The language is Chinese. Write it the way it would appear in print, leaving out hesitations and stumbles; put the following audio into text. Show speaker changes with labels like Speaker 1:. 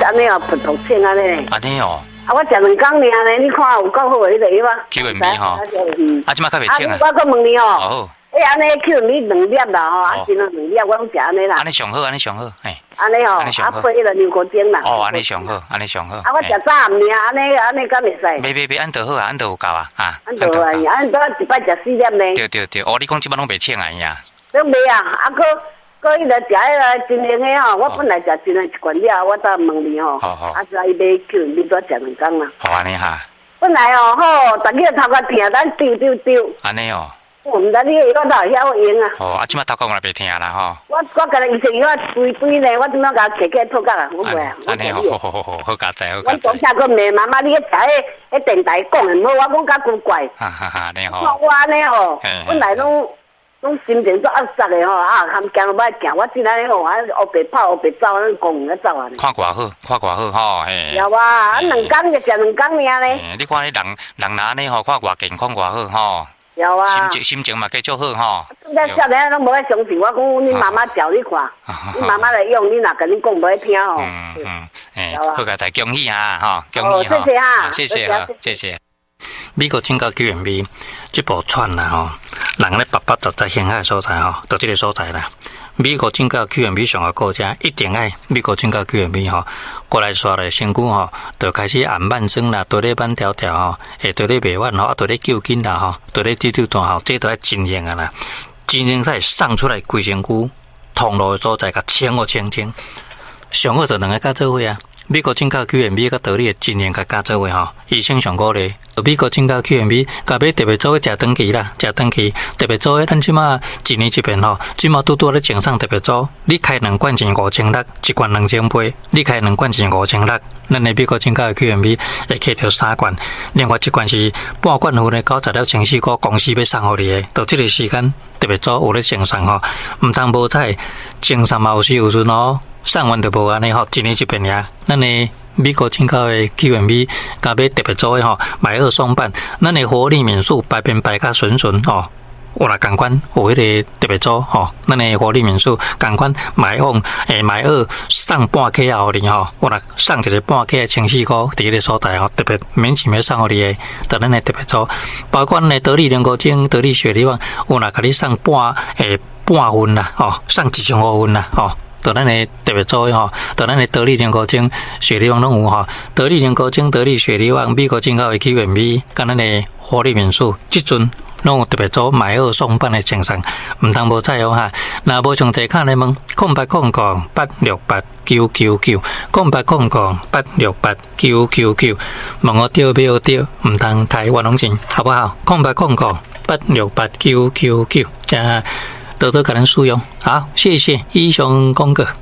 Speaker 1: 安尼哦，葡萄青安尼。
Speaker 2: 安尼哦。
Speaker 1: 啊，我食2工尔呢，你看有够好诶，迄个药啊。
Speaker 2: QMB 吼。啊，即马较袂清啊。
Speaker 1: 我搁问你哦。
Speaker 2: 哦。
Speaker 1: 安尼 QMB 2粒啦吼，啊，只能2粒，我拢食安尼啦。
Speaker 2: 安尼上好，安尼上好，嘿。
Speaker 1: 安尼哦，啊，配迄个牛角精啦。
Speaker 2: 哦，安尼上好，安尼上好。
Speaker 1: 啊，我食早暗尔，安尼敢袂使？
Speaker 2: 袂，安倒好啊，安倒有够啊，啊。
Speaker 1: 安倒啊，安倒一摆食4粒呢。
Speaker 2: 对，哦，你讲即摆拢袂清啊，呀。
Speaker 1: 都袂啊，啊，搁迄个食迄个真灵的吼，我本来食真灵1罐了，我再问你吼。好。啊，所以买 QMB 多食2工啦。
Speaker 2: 好安尼哈。本
Speaker 1: 来哦，好，逐日头壳疼，咱丢。
Speaker 2: 安尼哦。
Speaker 1: 我毋知你个药哪会晓用啊？
Speaker 2: 哦，啊，即摆头壳我袂疼啦吼。
Speaker 1: 我甲伊医生药堆呢，我怎么甲摕起来吐角啊？我袂啊。
Speaker 2: 安尼好加载，好加载。
Speaker 1: 我昨下个骂妈妈，你去食迄电台讲的，无我讲甲古怪。
Speaker 2: 哈，你好。
Speaker 1: 我安尼吼，本来拢心情足压塞的吼，啊，含行都歹行，我真安尼吼，啊，黑白跑黑白走，咱公园走啊。
Speaker 2: 看偌好吼，嘿。
Speaker 1: 有啊，啊，2工就食2工尔呢。
Speaker 2: 你看你人安尼吼，看偌健康偌好吼。
Speaker 1: 有啊，
Speaker 2: 心情嘛计足好吼。
Speaker 1: 现在少年拢无爱相信，我讲你妈妈教你看，你妈妈来用，你若甲你讲无爱听吼。
Speaker 2: 好个大恭喜啊，吼，恭喜哈。
Speaker 1: 谢谢哈，
Speaker 2: 谢谢，谢谢。美国警告 QMB 这部串啦吼，人咧8十在陷害所在吼，就这个所在啦。美国警告 QMB 上个国家一定爱美国警告 QMB 吼，过来刷咧身躯吼，就开始按慢升啦，对咧慢条条吼，会对咧袂稳吼，啊对咧救紧啦吼，对咧丢断吼，这都要真用啊啦，真用才会送出来规身躯通路的所在，甲清，上好就2个加做伙啊。美国警告 QMB 甲道理的真用甲加做伙吼，医生上鼓励。美国警告 QMB 甲要特别做食长期啦，食长期特别做，咱即马1年一遍吼，即马拄咧正上特别做，你开2罐钱5600，一罐2000杯，你开2罐钱5600，咱的美国警告 QMB 会开到3罐，另外1罐是半罐份的90了14块，公司要送互你的，到这个时间特别做有咧正上吼，毋通无彩，正上嘛有时有顺哦，送完就无安尼吼，1年一遍呀，咱的。美国警告的 QMB 甲要特别做的吼，买2送半，咱的活力免数百变百甲纯吼，有啦共款有迄个特别做吼，咱的活力免数共款买2送半 K 互你吼，有啦送一个半 K 的清洗膏伫迄个所在吼，特别免钱要送互你的，就咱的特别做，包括咱的得力灵果精、得力雪梨旺，有啦甲你送半份啦，吼，送150份啦，吼。到咱的特别做吼，到咱的得力灵果精、雪梨旺拢有吼，得力灵果精、得力雪梨旺，美国警告的 QMB， 甲咱的活力免数，即阵拢有特别做买2送半的精神，毋通无采哦哈。若无上济卡来问，0800868999，0800868999，问我对不对？毋通太冤枉钱，好不好？0800868999，加多多可能使用。好，谢谢医生公哥。